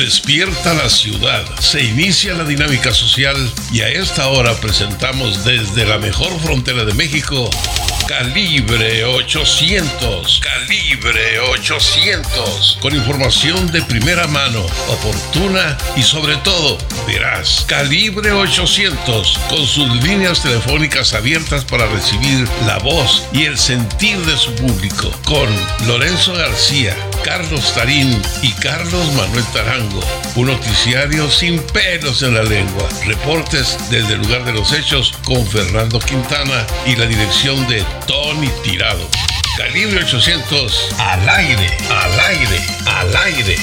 Despierta la ciudad, se inicia la dinámica social y a esta hora presentamos desde la mejor frontera de México, Calibre 800. Calibre 800. Con información de primera mano, oportuna y sobre todo veraz. Calibre 800. Con sus líneas telefónicas abiertas para recibir la voz y el sentir de su público. Con Lorenzo García, Carlos Tarín y Carlos Manuel Tarango. Un noticiario sin pelos en la lengua. Reportes desde el lugar de los hechos con Fernando Quintana y la dirección de Tony Tirado. Calibre 800, al aire, al aire, al aire.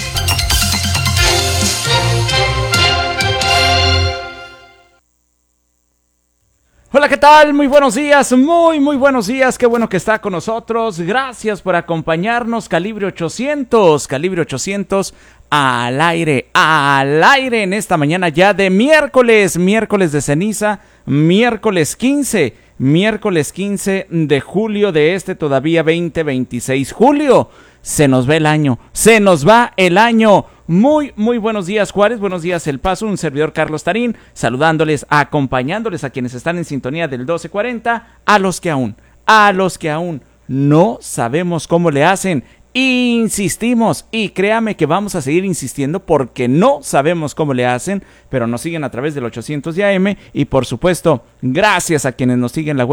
Hola, ¿qué tal? Muy buenos días, muy buenos días. Qué bueno que está con nosotros. Gracias por acompañarnos. Calibre 800, Calibre 800 al aire en esta mañana ya de miércoles de ceniza, miércoles 15 de julio de este todavía 2026. Julio, se nos va el año, se nos va el año. Muy buenos días, Juárez, buenos días, El Paso, un servidor Carlos Tarín, saludándoles, acompañándoles a quienes están en sintonía del 1240, a los que aún no sabemos cómo le hacen. Insistimos y créame que vamos a seguir insistiendo porque no sabemos cómo le hacen, pero nos siguen a través del 800 de AM y por supuesto, gracias a quienes nos siguen la web